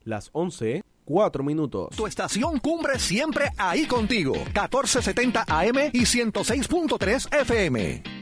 Las 11:04. Tu estación Cumbre siempre ahí contigo. 1470 AM y 106.3 FM.